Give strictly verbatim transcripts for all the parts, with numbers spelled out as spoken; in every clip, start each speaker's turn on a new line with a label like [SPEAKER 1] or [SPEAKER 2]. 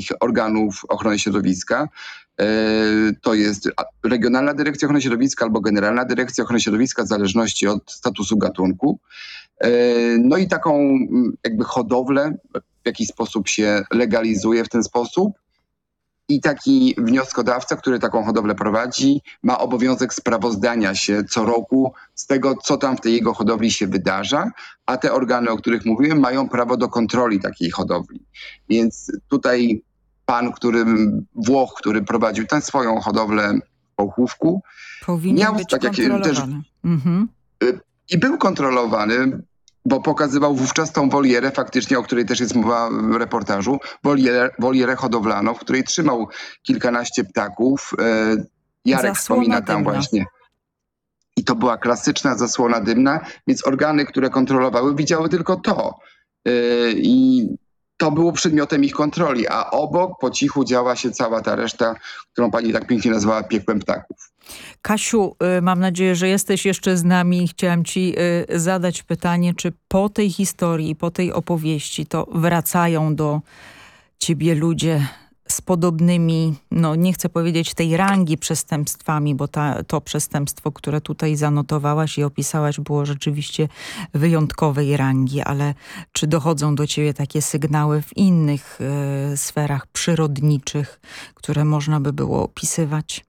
[SPEAKER 1] takich organów ochrony środowiska. To jest Regionalna Dyrekcja Ochrony Środowiska albo Generalna Dyrekcja Ochrony Środowiska w zależności od statusu gatunku. No i taką jakby hodowlę w jakiś sposób się legalizuje w ten sposób. I taki wnioskodawca, który taką hodowlę prowadzi, ma obowiązek sprawozdania się co roku z tego, co tam w tej jego hodowli się wydarza, a te organy, o których mówiłem, mają prawo do kontroli takiej hodowli. Więc tutaj pan, który, Włoch, który prowadził tę swoją hodowlę w Połchówku,
[SPEAKER 2] powinien
[SPEAKER 1] miał
[SPEAKER 2] być
[SPEAKER 1] tak jak też
[SPEAKER 2] mhm.
[SPEAKER 1] i był kontrolowany, bo pokazywał wówczas tą wolierę faktycznie, o której też jest mowa w reportażu, wolierę, wolierę hodowlaną, w której trzymał kilkanaście ptaków. Jarek
[SPEAKER 2] Zasłona
[SPEAKER 1] wspomina tam
[SPEAKER 2] dymna.
[SPEAKER 1] właśnie. I to była klasyczna zasłona dymna, więc organy, które kontrolowały, widziały tylko to. I to było przedmiotem ich kontroli, a obok po cichu działa się cała ta reszta, którą pani tak pięknie nazwała piekłem ptaków.
[SPEAKER 2] Kasiu, mam nadzieję, że jesteś jeszcze z nami. Chciałam ci zadać pytanie, czy po tej historii, po tej opowieści to wracają do ciebie ludzie z podobnymi, no nie chcę powiedzieć tej rangi przestępstwami, bo ta, to przestępstwo, które tutaj zanotowałaś i opisałaś, było rzeczywiście wyjątkowej rangi, ale czy dochodzą do ciebie takie sygnały w innych y, sferach przyrodniczych, które można by było opisywać?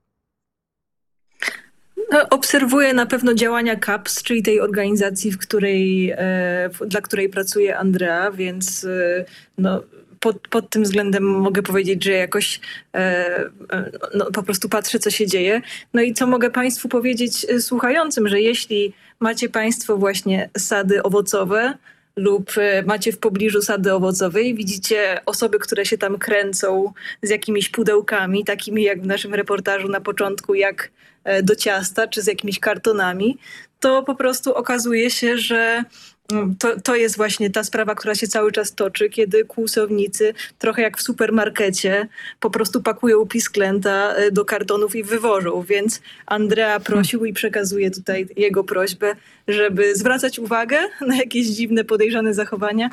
[SPEAKER 3] No, obserwuję na pewno działania K A P S, czyli tej organizacji, w której, e, w, dla której pracuje Andrea, więc e, no, pod, pod tym względem mogę powiedzieć, że jakoś e, no, po prostu patrzę, co się dzieje. No i co mogę Państwu powiedzieć e, słuchającym, że jeśli macie Państwo właśnie sady owocowe lub e, macie w pobliżu sady owocowe i widzicie osoby, które się tam kręcą z jakimiś pudełkami, takimi jak w naszym reportażu na początku, jak do ciasta, czy z jakimiś kartonami, to po prostu okazuje się, że to, to jest właśnie ta sprawa, która się cały czas toczy, kiedy kłusownicy, trochę jak w supermarkecie, po prostu pakują pisklęta do kartonów i wywożą. Więc Andrea prosił i przekazuje tutaj jego prośbę, żeby zwracać uwagę na jakieś dziwne, podejrzane zachowania,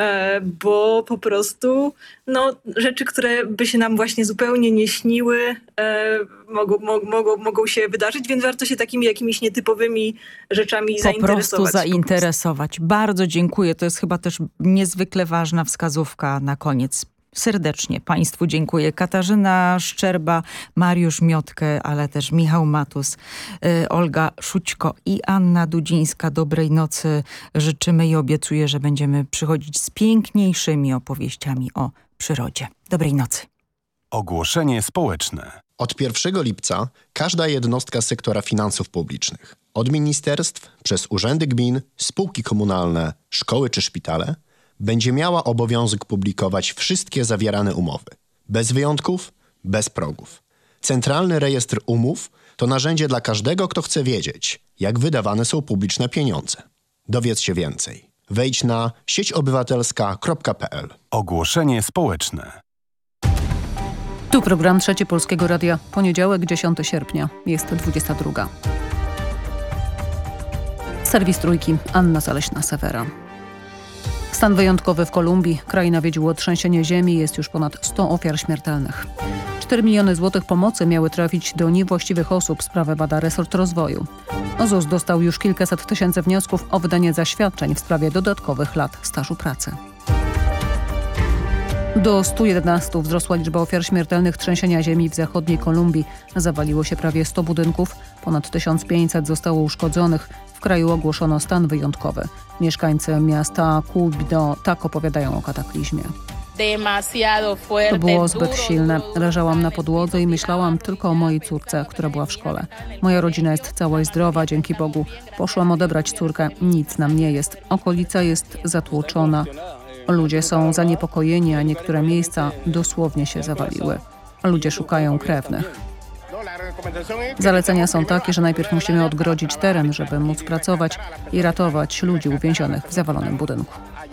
[SPEAKER 3] bo po prostu no, rzeczy, które by się nam właśnie zupełnie nie śniły, e, mogą, mogą, mogą się wydarzyć, więc warto się takimi jakimiś nietypowymi rzeczami
[SPEAKER 2] po
[SPEAKER 3] zainteresować.
[SPEAKER 2] Prostu zainteresować. Po prostu. Bardzo dziękuję. To jest chyba też niezwykle ważna wskazówka na koniec. Serdecznie Państwu dziękuję. Katarzyna Szczerba, Mariusz Miotkę, ale też Michał Matus, y, Olga Szućko i Anna Dudzińska. Dobrej nocy życzymy i obiecuję, że będziemy przychodzić z piękniejszymi opowieściami o przyrodzie. Dobrej nocy.
[SPEAKER 4] Ogłoszenie społeczne.
[SPEAKER 5] Od pierwszego lipca każda jednostka sektora finansów publicznych, od ministerstw, przez urzędy gmin, spółki komunalne, szkoły czy szpitale, będzie miała obowiązek publikować wszystkie zawierane umowy. Bez wyjątków, bez progów. Centralny Rejestr Umów to narzędzie dla każdego, kto chce wiedzieć, jak wydawane są publiczne pieniądze. Dowiedz się więcej. Wejdź na sieciobywatelska kropka p l.
[SPEAKER 4] Ogłoszenie społeczne.
[SPEAKER 6] Tu program Trzeci Polskiego Radia. Poniedziałek, dziesiątego sierpnia. Jest dwudziesta druga. Serwis Trójki. Anna Zaleśna-Sewera. Stan wyjątkowy w Kolumbii. Kraj nawiedziło trzęsienie ziemi. Jest już ponad sto ofiar śmiertelnych. cztery miliony złotych pomocy miały trafić do niewłaściwych osób. Sprawę bada resort rozwoju. O Z U S dostał już kilkaset tysięcy wniosków o wydanie zaświadczeń w sprawie dodatkowych lat stażu pracy. Do stu jedenastu wzrosła liczba ofiar śmiertelnych trzęsienia ziemi w zachodniej Kolumbii. Zawaliło się prawie sto budynków, ponad tysiąc pięćset zostało uszkodzonych. W kraju ogłoszono stan wyjątkowy. Mieszkańcy miasta Cubido tak opowiadają o kataklizmie. To było zbyt silne. Leżałam na podłodze i myślałam tylko o mojej córce, która była w szkole. Moja rodzina jest cała i zdrowa, dzięki Bogu. Poszłam odebrać córkę, nic nam nie jest. Okolica jest zatłoczona. Ludzie są zaniepokojeni, a niektóre miejsca dosłownie się zawaliły. Ludzie szukają krewnych. Zalecenia są takie, że najpierw musimy odgrodzić teren, żeby móc pracować i ratować ludzi uwięzionych w zawalonym budynku.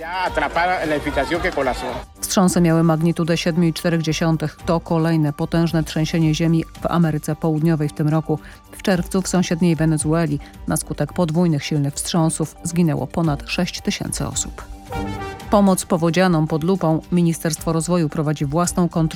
[SPEAKER 6] Wstrząsy miały magnitudę siedem przecinek cztery. To kolejne potężne trzęsienie ziemi w Ameryce Południowej w tym roku. W czerwcu w sąsiedniej Wenezueli na skutek podwójnych silnych wstrząsów zginęło ponad sześć tysięcy osób. Pomoc powodzianom pod lupą. Ministerstwo Rozwoju prowadzi własną kontrolę